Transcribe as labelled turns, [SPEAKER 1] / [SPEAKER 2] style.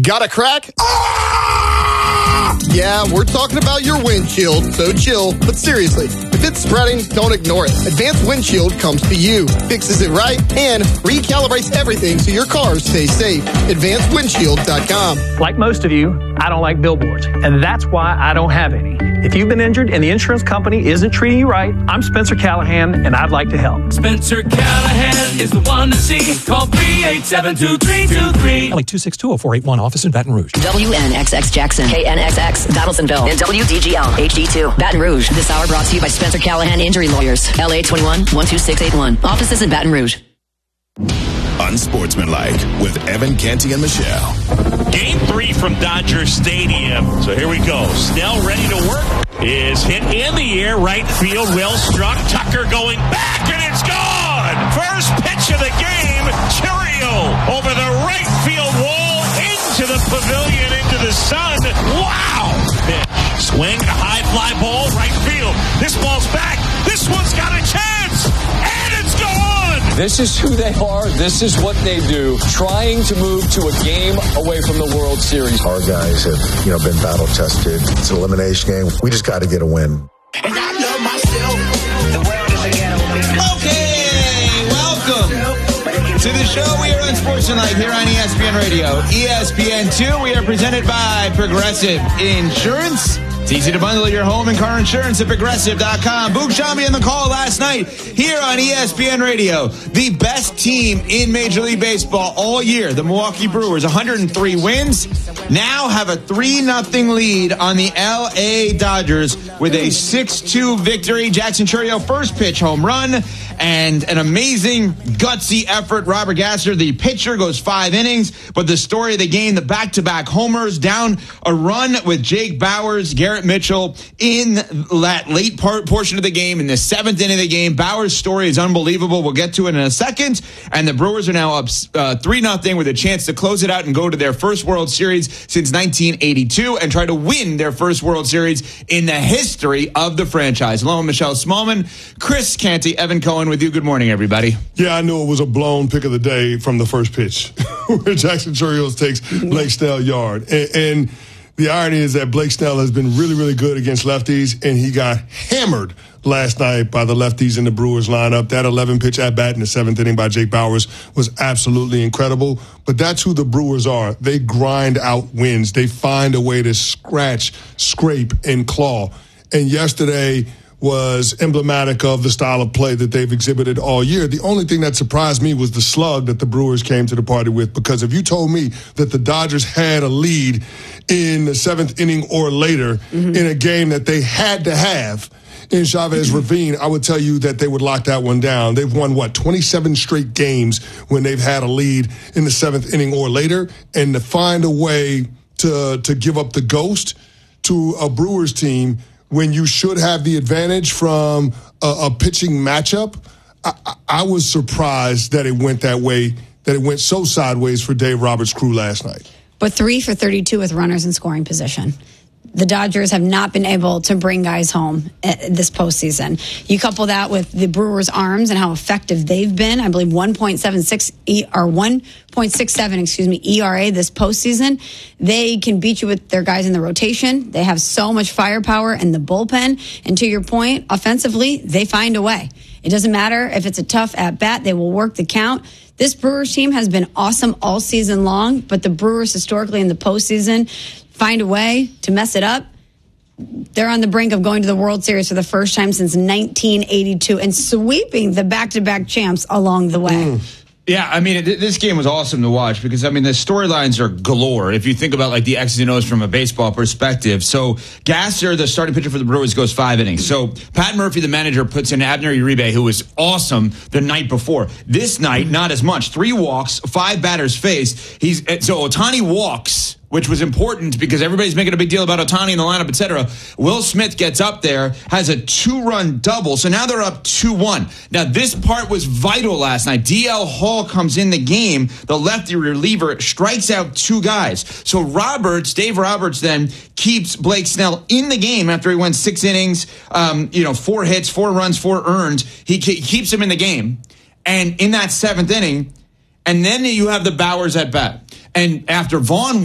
[SPEAKER 1] Got a crack? Yeah, we're talking about your windshield, so chill. But seriously, if it's spreading, don't ignore it. Advanced Windshield comes to you, fixes it right, and recalibrates everything so your car stays safe. AdvancedWindshield.com.
[SPEAKER 2] Like most of you, I don't like billboards, and that's why I don't have any. If you've been injured and the insurance company isn't treating you right, I'm Spencer Callahan, and I'd like to help.
[SPEAKER 3] Spencer Callahan is the one to see. Call 387-2323.
[SPEAKER 4] Like 262-0481, office in Baton Rouge.
[SPEAKER 5] WNXX Jackson, KNXX Battlesonville, and WDGL HD2 Baton Rouge. This hour brought to you by Spencer Callahan Injury Lawyers. LA 21-12681. Offices in Baton Rouge.
[SPEAKER 6] Unsportsmanlike with Evan Canty and Michelle.
[SPEAKER 7] Game 3 from Dodger Stadium. So here we go. Snell ready to work. Is hit in the air. Right field. Well struck. Tucker going back, and it's gone. First pitch of the game. Chiriot over the right field wall into the pavilion, into the sun. Wow. Pitch. Swing. A high fly ball. Right field. This ball's back. This one's got a chance. And it's gone.
[SPEAKER 8] This is who they are. This is what they do. Trying to move to a game away from the World Series.
[SPEAKER 9] Our guys have, been battle tested. It's an elimination game. We just got to get a win.
[SPEAKER 10] And I love myself. The world is a ghetto.
[SPEAKER 11] Okay, welcome to the show. We are Unsportsmanlike here on ESPN Radio. ESPN2, we are presented by Progressive Insurance. It's easy to bundle your home and car insurance at Progressive.com. Boog Shambi in the call last night here on ESPN Radio. The best team in Major League Baseball all year, the Milwaukee Brewers, 103 wins, now have a 3-0 lead on the LA Dodgers with a 6-2 victory. Jackson Chiriot, first pitch home run, and an amazing, gutsy effort. Robert Gasser, the pitcher, goes 5 innings, but the story of the game, the back-to-back homers, down a run with Jake Bauers, Garrett Mitchell in that late portion of the game, in the 7th inning of the game. Bauers' story is unbelievable. We'll get to it in a second. And the Brewers are now up 3-0 with a chance to close it out and go to their first World Series since 1982 and try to win their first World Series in the history of the franchise. Hello, Michelle Smallman, Chris Canty, Evan Cohen with you. Good morning, everybody.
[SPEAKER 12] Yeah, I knew it was a blown pick of the day from the first pitch where Jackson Chiriot takes Blake Snell yard. And the irony is that Blake Snell has been really, really good against lefties, and he got hammered last night by the lefties in the Brewers lineup. That 11-pitch at-bat in the 7th inning by Jake Bauers was absolutely incredible. But that's who the Brewers are. They grind out wins. They find a way to scratch, scrape, and claw. And yesterday was emblematic of the style of play that they've exhibited all year. The only thing that surprised me was the slug that the Brewers came to the party with, because if you told me that the Dodgers had a lead in the 7th inning or later in a game that they had to have in Chavez Ravine, I would tell you that they would lock that one down. They've won, 27 straight games when they've had a lead in the 7th inning or later, and to find a way to give up the ghost to a Brewers team when you should have the advantage from a pitching matchup, I was surprised that it went that way, that it went so sideways for Dave Roberts' crew last night.
[SPEAKER 13] But 3 for 32 with runners in scoring position. The Dodgers have not been able to bring guys home this postseason. You couple that with the Brewers' arms and how effective they've been. I believe 1.67 ERA this postseason. They can beat you with their guys in the rotation. They have so much firepower in the bullpen. And to your point, offensively, they find a way. It doesn't matter if it's a tough at-bat. They will work the count. This Brewers team has been awesome all season long, but the Brewers historically in the postseason find a way to mess it up. They're on the brink of going to the World Series for the first time since 1982 and sweeping the back-to-back champs along the way.
[SPEAKER 11] Yeah, I mean, this game was awesome to watch because, I mean, the storylines are galore. If you think about, like, the X's and O's from a baseball perspective. So, Gasser, the starting pitcher for the Brewers, goes 5 innings. So, Pat Murphy, the manager, puts in Abner Uribe, who was awesome the night before. This night, not as much. 3 walks, 5 batters faced. So, Ohtani walks, which was important because everybody's making a big deal about Ohtani in the lineup, etc. Will Smith gets up there, has a 2-run double, so now they're up 2-1. Now, this part was vital last night. DL Hall comes in the game, the lefty reliever, strikes out 2 guys. So Dave Roberts then keeps Blake Snell in the game after he went 6 innings, 4 hits, 4 runs, 4 earned. He keeps him in the game. And in that 7th inning, and then you have the Bauers at bat. And after Vaughn